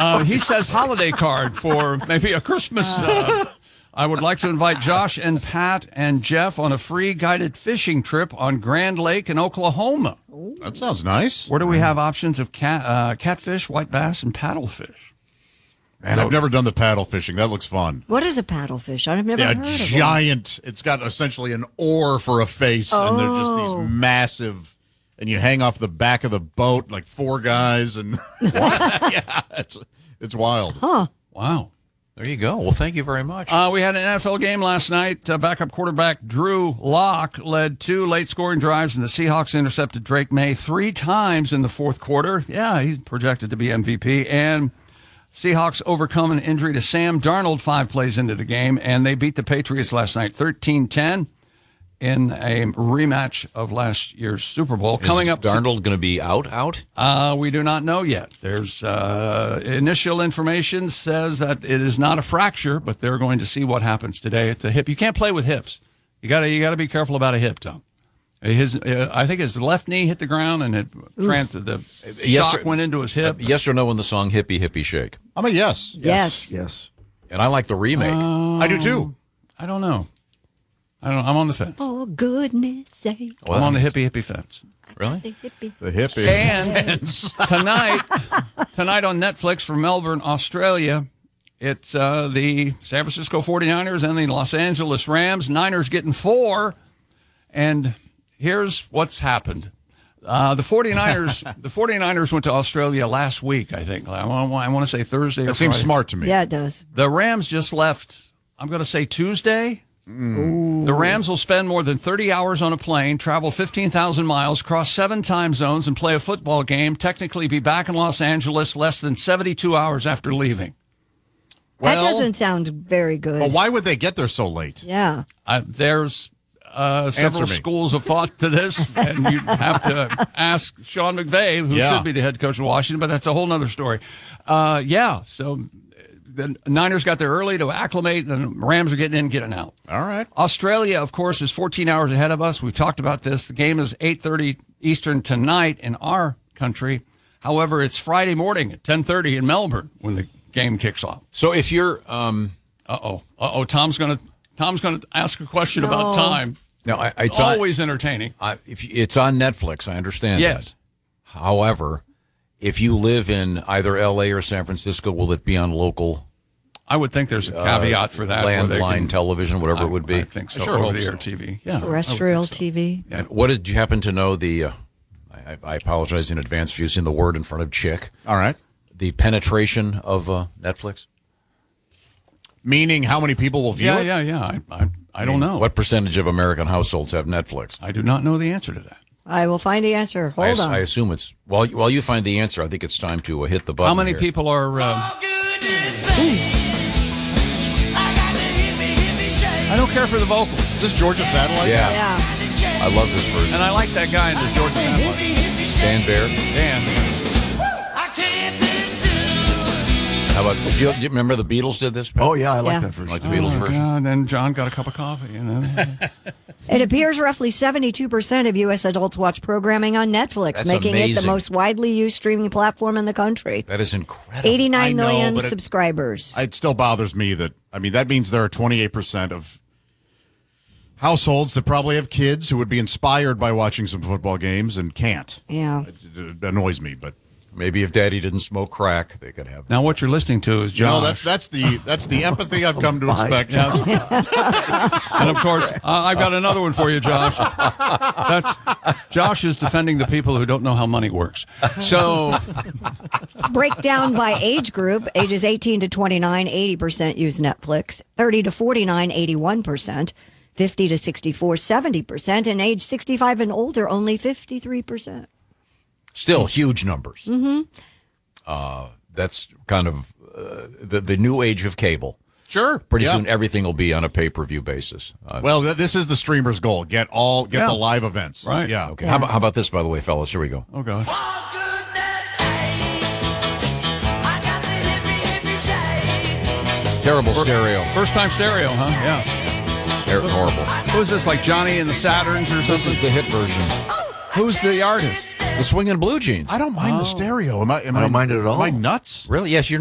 He says holiday card for maybe a Christmas. I would like to invite Josh and Pat and Jeff on a free guided fishing trip on Grand Lake in Oklahoma. That sounds nice. Where do we have options of catfish, white bass, and paddlefish? And I've never done the paddle fishing. That looks fun. What is a paddlefish? I've never heard of it. Giant. It's got essentially an oar for a face, and they're just these massive. And you hang off the back of the boat like four guys, and yeah, it's wild. Huh? Wow. There you go. Well, thank you very much. We had an NFL game last night. Backup quarterback Drew Lock led 2 late-scoring drives, and the Seahawks intercepted Drake May 3 times in the fourth quarter. Yeah, he's projected to be MVP. And Seahawks overcome an injury to Sam Darnold 5 plays into the game, and they beat the Patriots last night 13-10 in a rematch of last year's Super Bowl. Is Darnold going to be out? We do not know yet. There's initial information says that it is not a fracture, but they're going to see what happens today. It's a hip. You can't play with hips. You got to be careful about a hip, Tom. I think his left knee hit the ground and the shock went into his hip. Yes or no on the song Hippie Hippie Shake? I'm a yes. Yes. And I like the remake. I do too. I don't know. I'm on the fence. For goodness sake. Well, I'm on the hippie fence. Really? The hippie And fence. tonight on Netflix from Melbourne, Australia, it's the San Francisco 49ers and the Los Angeles Rams. Niners getting 4. And here's what's happened. The 49ers went to Australia last week, I think. I want to say Thursday or That seems Friday. smart to me. Yeah, it does. The Rams just left, I'm going to say Tuesday. The Rams will spend more than 30 hours on a plane, travel 15,000 miles, cross 7 time zones, and play a football game, technically be back in Los Angeles less than 72 hours after leaving. That doesn't sound very good. But why would they get there so late? Yeah. There's several schools of thought to this, and you'd have to ask Sean McVay, who should be the head coach of Washington, but that's a whole other story. So the Niners got there early to acclimate, and the Rams are getting in, getting out. All right. Australia, of course, is 14 hours ahead of us. We've talked about this. The game is 8:30 Eastern tonight in our country. However, it's Friday morning at 10:30 in Melbourne when the game kicks off. So if you're Tom's gonna ask a question about time. No, it's always entertaining. If it's on Netflix, I understand. Yes. That. However, if you live in either L.A. or San Francisco, will it be on local? I would think there's a caveat for that. Landline television, whatever it would be. I think so. Sure, over-the-air TV. Yeah. Terrestrial TV. And what did you happen to know the? I apologize in advance for using the word in front of chick. All right. The penetration of Netflix. Meaning how many people will view it? Yeah. I don't know. What percentage of American households have Netflix? I do not know the answer to that. I will find the answer. Hold on. I assume it's while you find the answer. I think it's time to hit the button. How many here. people are? I don't care for the vocals, Is this Georgia Satellite? Yeah. I love this version. and I like that guy in the Georgia Satellite. Dan Baird. Dan. How about? Do you remember the Beatles did this? Pat? Oh, yeah, I like Yeah. that version. Like the Beatles version. And then John got a cup of coffee, and then It appears roughly 72% of U.S. adults watch programming on Netflix, That's making it the amazing. most widely used streaming platform in the country. That is incredible. 89 I know, million but subscribers. It still bothers me that means there are 28% of households that probably have kids who would be inspired by watching some football games and can't. Yeah. It annoys me, but Maybe if Daddy didn't smoke crack, they could have. now what you're listening to is John. that's the empathy I've come to expect. And of course, I've got another one for you, Josh. Josh is defending the people who don't know how money works. So, Breakdown by age group, ages 18 to 29, 80% use Netflix. 30 to 49, 81%. 50 to 64, 70%. And age 65 and older, only 53%. Still huge numbers. Mm-hmm. That's kind of the new age of cable. Sure. Pretty soon everything will be on a pay-per-view basis. Well, this is the streamer's goal. Get the live events. Right. Yeah. Okay. How about this, by the way, fellas? Here we go. oh God. Terrible stereo. First time stereo, huh? Yeah. Horrible. Who's this, like Johnny and the Saturns or This something? is the hit version. Who's the artist? The Swingin' Blue Jeans. I don't mind the stereo. I don't mind it at all. Am I nuts? Really? Yes, you're